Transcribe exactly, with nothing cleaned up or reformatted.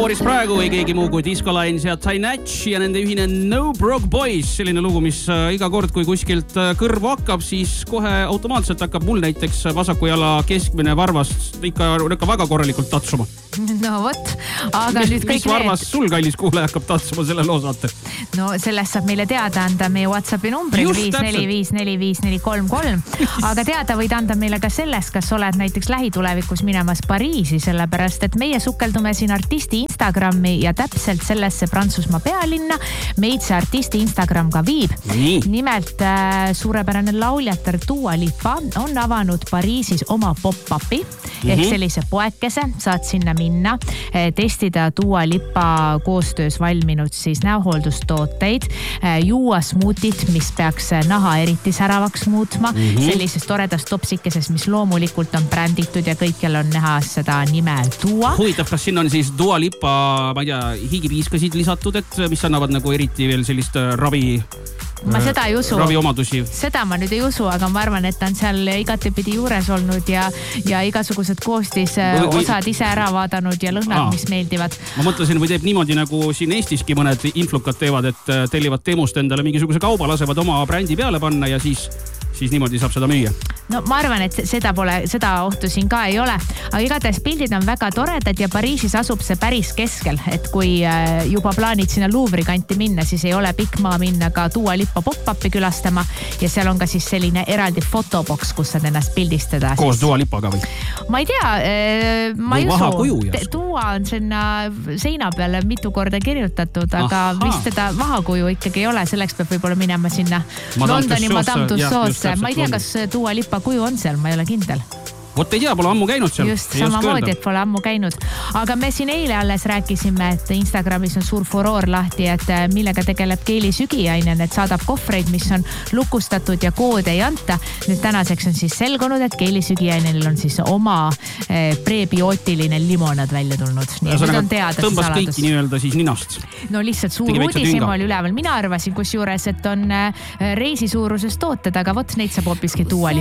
eetris praegu või keegi muu kui Disco Lines ja Tynatch ja nende ühine No Broke Boys. Selline lugu, mis iga kord, kui kuskilt kõrvu hakkab, siis kohe automaatselt hakkab mul näiteks vasaku jala keskmine varvast ikka, ikka väga korralikult tatsuma. No vot, aga mis, nüüd kõik mis varvas need... sul, kallis kuulaja, hakkab tatsuma selle loo saate? No sellest saab meile teada anda meie WhatsAppi numbri viis neli viis neli viis neli kolm kolm. Aga teada võid anda meile ka sellest, kas oled näiteks lähitulevikus minemas Pariisi, sellepärast et meie sukeldume siin artisti Instagrami ja täpselt sellesse Prantsusmaa pealinna meid see artisti Instagram ka viib. Nii. Nimelt äh, suurepärane lauljatar Dua Lipa on avanud Pariisis oma pop-upi mm-hmm. ehk sellise poekese, saad sinna minna, testida Dua Lipa koostöös valminud siis näohooldustooteid, juua smuutit, mis peaks naha eriti säravaks muutma, mm-hmm. sellises toredas topsikeses, mis loomulikult on bränditud ja kõikjal on näha seda nime Dua. Huvitav, kas siin on siis Dua Lipa, ma ei tea, hiigipiiskasid lisatud, et mis annavad nagu eriti veel sellist ravi... Ma seda ei usu. Raviomadusi. Seda ma nüüd ei usu, aga ma arvan, et ta on seal igatepidi juures olnud ja, ja igasugused koostis või, või... osad ise ära vaadanud ja lõhnad, Aa. mis meeldivad. Ma mõtlesin, või teeb niimoodi, nagu siin Eestiski mõned influkad teevad, et tellivad Temust endale mingisuguse kauba, lasevad oma brändi peale panna ja siis, siis niimoodi saab seda müüa. No ma arvan, et seda pole, seda ohtu siin ka ei ole, aga igatahes pildid on väga toredad ja Pariisis asub see päris keskel, et kui juba plaanid sinna Louvre'i kanti minna, siis ei ole pikk maa minna ka Dua Lipa pop-upi külastama ja seal on ka siis selline eraldi fotoboks, kus saad ennast pildistada. Koos Dua Lipaga või? Ma ei tea, ma ei usu. Dua on sinna seina peale mitu korda kirjutatud, aga Aha. vist teda vahakuju ikkagi ei ole, selleks peab võib-olla minema sinna Madame Londoni Madame Tussauds'e. Ma ei tea, London. kas Dua Lipa kuju on seal, ma ei ole kindel. Vot ei tea, pole ammu käinud seal. Just, samamoodi, et pole ammu käinud. Aga me siin eile alles rääkisime, et Instagramis on suur furoor lahti, et millega tegeleb Keili Sügiainen, et saadab kohvreid, mis on lukustatud ja koode ei anta. Nüüd tänaseks on siis selgunud, et Keili Sügiainenil on siis oma prebiootiline limonad välja tulnud. Nii, nüüd on teada see saladus. Tõmbas kõiki nii-öelda siis ninast. No lihtsalt suur uudisima oli üleval. Mina arvasin kus juures, et on reisisuuruses tooted, aga vot neid saab hoopiski Dua Lipa.